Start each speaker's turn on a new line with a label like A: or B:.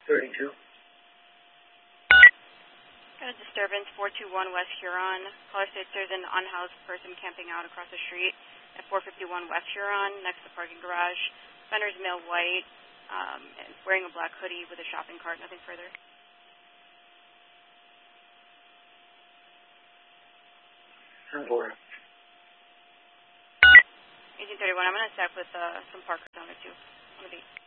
A: 32.
B: Got a disturbance, 421 West Huron. Caller states there's an unhoused person camping out across the street at 451 West Huron, next to the parking garage. Fender's male white, and wearing a black hoodie with a shopping cart, nothing further.
A: 10-4.
B: 1831, I'm going to stack with some parkers on it too, on the beat.